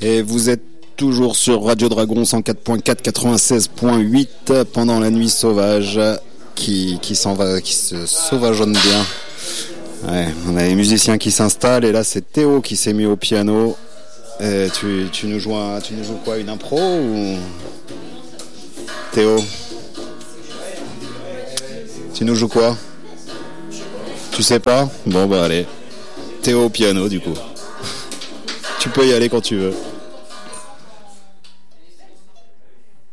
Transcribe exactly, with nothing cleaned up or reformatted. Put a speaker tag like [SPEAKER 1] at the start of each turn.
[SPEAKER 1] Et vous êtes toujours sur Radio Dragon cent quatre point quatre, quatre-vingt-seize point huit pendant la nuit sauvage qui, qui s'en va, qui se sauvageonne bien. Ouais, on a les musiciens qui s'installent et là c'est Théo qui s'est mis au piano. Et tu, tu nous joues un, tu nous joues quoi, une impro ou Théo? Tu nous joues quoi? Tu sais pas? Bon bah allez. Théo au piano du coup. Tu peux y aller quand tu veux.